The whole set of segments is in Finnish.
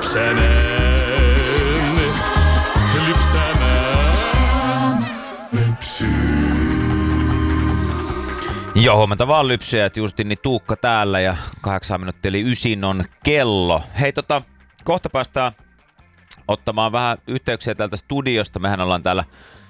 Joo, huomenta vaan lypsyjä, että justiin niin Tuukka täällä ja 8 minuuttia eli 9 on kello. Hei kohta päästään ottamaan vähän yhteyksiä täältä studiosta. Mehän ollaan täällä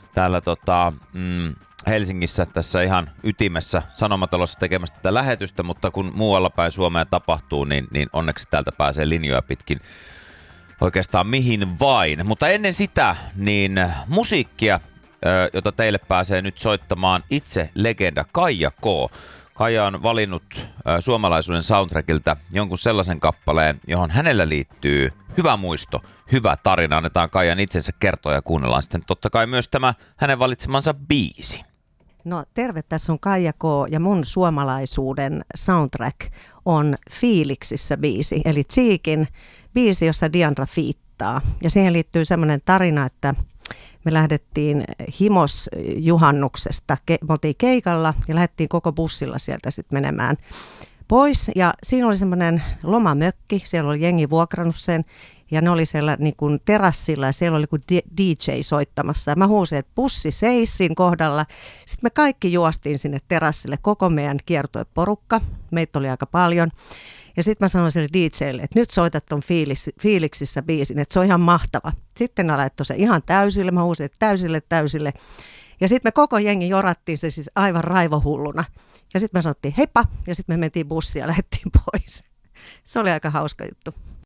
Helsingissä tässä ihan ytimessä Sanomatalossa tekemässä tätä lähetystä, mutta kun muualla päin Suomea tapahtuu, niin onneksi täältä pääsee linjoja pitkin oikeastaan mihin vain. Mutta ennen sitä, niin musiikkia, jota teille pääsee nyt soittamaan itse legenda Kaija K. Kaija on valinnut suomalaisuuden soundtrackilta jonkun sellaisen kappaleen, johon hänellä liittyy hyvä muisto, hyvä tarina. Annetaan Kaijan itsensä kertoa ja kuunnellaan sitten totta kai myös tämä hänen valitsemansa biisi. No terve, tässä on Kaija K. ja mun suomalaisuuden soundtrack on Fiiliksissä biisi, eli Cheekin biisi, jossa Diandra fiittaa. Ja siihen liittyy semmoinen tarina, että me lähdettiin himosjuhannuksesta, me oltiin keikalla ja lähdettiin koko bussilla sieltä sitten menemään pois. Ja siinä oli semmoinen lomamökki, siellä oli jengi vuokrannut sen ja ne oli siellä niin kuin terassilla ja siellä oli kuin DJ soittamassa. Ja mä huusin, että bussi seissin kohdalla. Sitten me kaikki juostiin sinne terassille, koko meidän kiertueporukka, meitä oli aika paljon. Ja sitten mä sanoin sille DJlle, että nyt soitat ton Fiiliksissä biisin, että se on ihan mahtava. Sitten ne laittoi se ihan täysille, mä huusin, että täysille. Ja sitten me koko jengi jorattiin se siis aivan raivohulluna. Ja sitten me sanottiin heippa, ja sitten me mentiin bussiin ja lähdettiin pois. Se oli aika hauska juttu.